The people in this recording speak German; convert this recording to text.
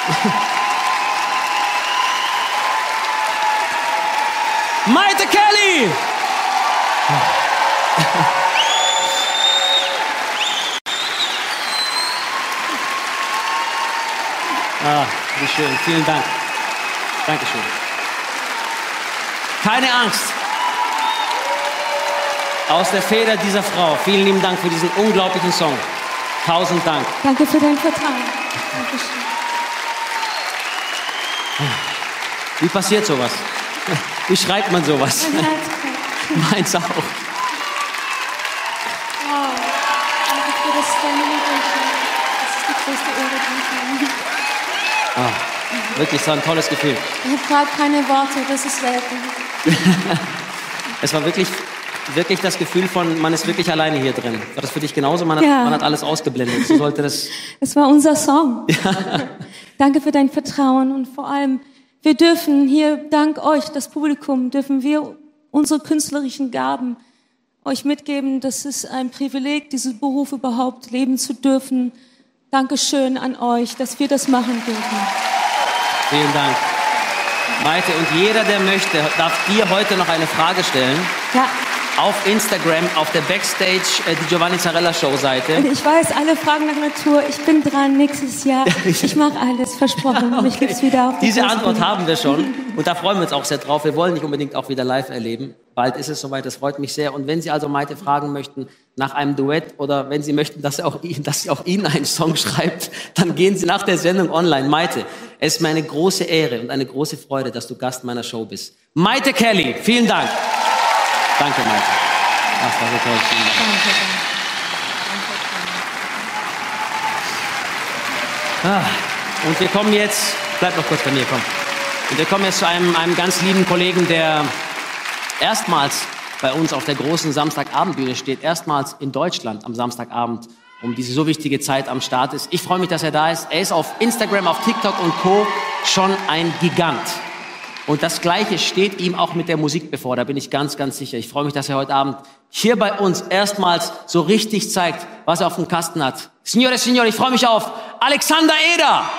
Maite Kelly! Ah, wie schön. Vielen Dank. Dankeschön. Keine Angst. Aus der Feder dieser Frau. Vielen lieben Dank für diesen unglaublichen Song. 1000 Dank. Danke für dein Vertrauen. Dankeschön. Wie passiert sowas? Wie schreibt man sowas? Mein Herz brennt. Meins auch. Wow. Danke für das deine Liebe. Das ist die größte Ehre, die Ah, wirklich so ein tolles Gefühl. ich habe gerade keine Worte, das ist selten. Es war wirklich das Gefühl von, man ist wirklich alleine hier drin. War das für dich genauso? Man hat alles ausgeblendet. So sollte das... Es war unser Song. Ja. Danke für dein Vertrauen und vor allem, wir dürfen hier, dank euch, das Publikum, dürfen wir unsere künstlerischen Gaben euch mitgeben. Das ist ein Privileg, diesen Beruf überhaupt leben zu dürfen. Dankeschön an euch, dass wir das machen dürfen. Vielen Dank. Maite, und jeder, der möchte, darf dir heute noch eine Frage stellen. Ja. Auf Instagram, auf der Backstage, die Giovanni Zarella Show Seite. Und ich weiß, alle fragen nach Natur. Ich bin dran nächstes Jahr. Ich mache alles, versprochen. Okay. Mich gibt's wieder auf Diese Antwort haben wir schon. Und da freuen wir uns auch sehr drauf. Wir wollen dich unbedingt auch wieder live erleben. Bald ist es soweit, das freut mich sehr. Und wenn Sie also Maite fragen möchten nach einem Duett oder wenn Sie möchten, dass sie auch Ihnen einen Song schreibt, dann gehen Sie nach der Sendung online. Maite, es ist mir eine große Ehre und eine große Freude, dass du Gast meiner Show bist. Maite Kelly, vielen Dank. Danke, Maite. Das war so toll. Vielen Dank. Danke. Und wir kommen jetzt, bleib noch kurz bei mir, komm. Und wir kommen jetzt zu einem ganz lieben Kollegen, der erstmals bei uns auf der großen Samstagabendbühne steht, erstmals in Deutschland am Samstagabend um diese so wichtige Zeit am Start ist. Ich freue mich, dass er da ist. Er ist auf Instagram, auf TikTok und Co. schon ein Gigant. Und das Gleiche steht ihm auch mit der Musik bevor, da bin ich ganz, ganz sicher. Ich freue mich, dass er heute Abend hier bei uns erstmals so richtig zeigt, was er auf dem Kasten hat. Signore, Signore, ich freue mich auf Alexander Eder.